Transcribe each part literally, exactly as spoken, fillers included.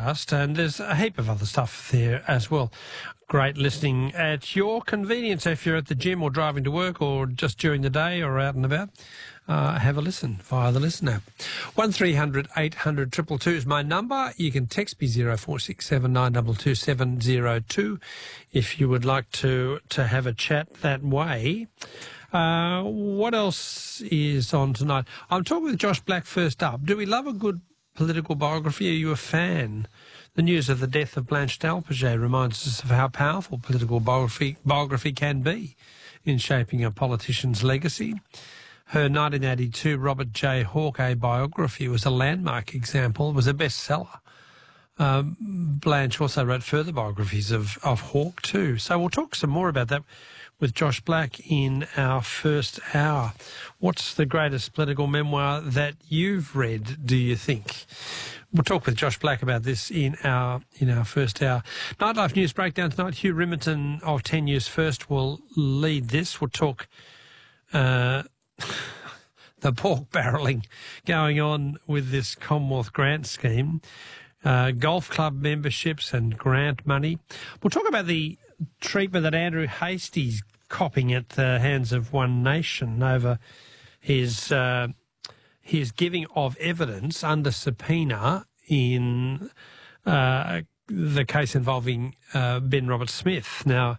podcast, and there's a heap of other stuff there as well. Great listening at your convenience if you're at the gym or driving to work or just during the day or out and about. Uh, have a listen via the Listen app. one three hundred eight hundred two two two is my number. You can text me zero four six seven nine two two seven zero two if you would like to, to have a chat that way. Uh, what else is on tonight? I'm talking with Josh Black first up. Do we love a good political biography? Are you a fan? The news of the death of Blanche Delpage reminds us of how powerful political biography, biography can be in shaping a politician's legacy. Her nineteen eighty-two Robert J. Hawke biography was a landmark example. It was a bestseller. Um, Blanche also wrote further biographies of, of Hawke too. So we'll talk some more about that with Josh Black in our first hour. What's the greatest political memoir that you've read, do you think? We'll talk with Josh Black about this in our in our first hour. Nightlife News Breakdown tonight. Hugh Rimerton of ten News First will lead this. We'll talk uh, the pork barrelling going on with this Commonwealth grant scheme, uh, golf club memberships and grant money. We'll talk about the treatment that Andrew Hastie's copping at the hands of One Nation over his uh, his giving of evidence under subpoena in uh, the case involving uh, Ben Roberts-Smith. Now,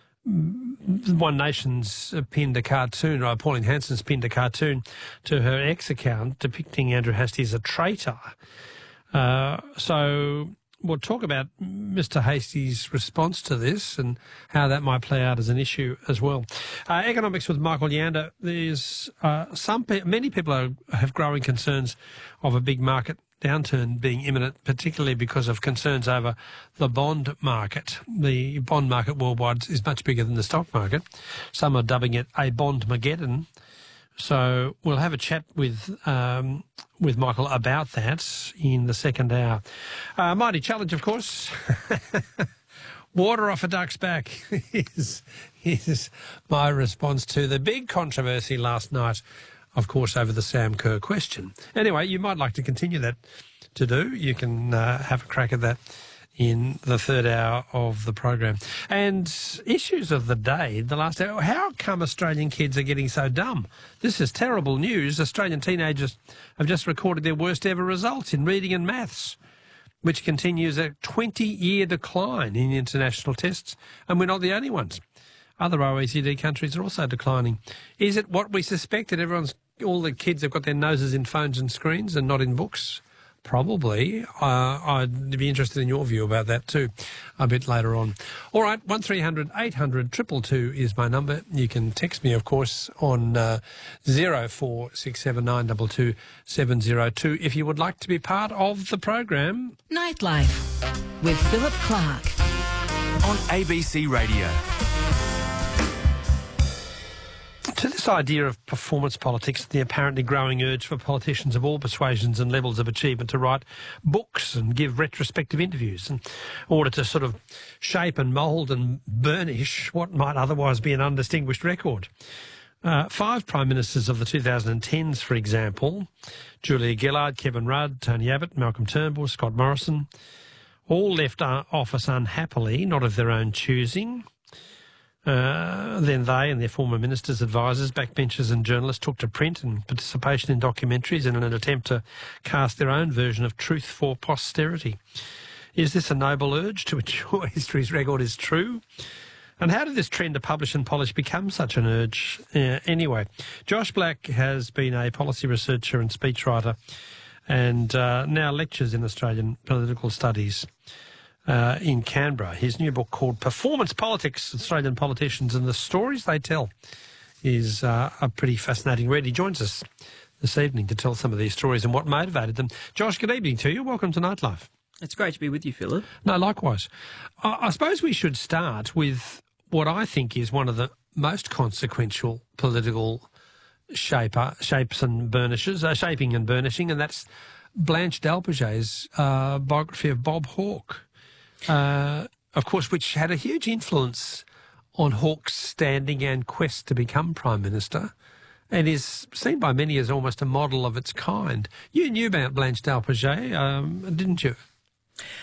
One Nation's pinned a cartoon, or Pauline Hanson's pinned a cartoon to her X account depicting Andrew Hastie as a traitor. Uh, so we'll talk about Mister Hastie's response to this and how that might play out as an issue as well. Uh, economics with Michael Yander. There's uh, some pe- many people are, have growing concerns of a big market downturn being imminent, particularly because of concerns over the bond market. The bond market worldwide is much bigger than the stock market. Some are dubbing it a bond-mageddon. So we'll have a chat with um, with Michael about that in the second hour. Uh, Mighty Challenge, of course. Water off a duck's back is, is my response to the big controversy last night, of course, over the Sam Kerr question. Anyway, you might like to continue that to do. You can uh, have a crack at that in the third hour of the program. And issues of the day, the last hour, how come Australian kids are getting so dumb? This is terrible news. Australian teenagers have just recorded their worst ever results in reading and maths, which continues a twenty-year decline in international tests, and we're not the only ones. Other O E C D countries are also declining. Is it what we suspected? Everyone's, all the kids have got their noses in phones and screens and not in books? Probably. Uh, I'd be interested in your view about that too a bit later on. All right, one three hundred eight hundred two two two is my number. You can text me, of course, on uh, zero four six seven nine two two seven zero two if you would like to be part of the program. Nightlife with Philip Clark on A B C Radio. To this idea of performance politics, the apparently growing urge for politicians of all persuasions and levels of achievement to write books and give retrospective interviews in order to sort of shape and mould and burnish what might otherwise be an undistinguished record. Uh, five prime ministers of the two thousand tens, for example, Julia Gillard, Kevin Rudd, Tony Abbott, Malcolm Turnbull, Scott Morrison, all left uh, office unhappily, not of their own choosing. Uh, then they and their former ministers, advisers, backbenchers and journalists took to print and participation in documentaries in an attempt to cast their own version of truth for posterity. Is this a noble urge to ensure history's record is true? And how did this trend to publish and polish become such an urge uh, anyway? Josh Black has been a policy researcher and speechwriter and uh, now lectures in Australian political studies Uh, in Canberra. His new book called Performance Politics, Australian Politicians and the Stories They Tell is uh, a pretty fascinating read. He joins us this evening to tell some of these stories and what motivated them. Josh, good evening to you. Welcome to Nightlife. It's great to be with you, Philip. No, likewise. I, I suppose we should start with what I think is one of the most consequential political shaper, shapes and burnishes, uh, shaping and burnishing, and that's Blanche Delpage's uh, biography of Bob Hawke. Uh, of course, which had a huge influence on Hawke's standing and quest to become Prime Minister and is seen by many as almost a model of its kind. You knew about Blanche Delpage, um, didn't you?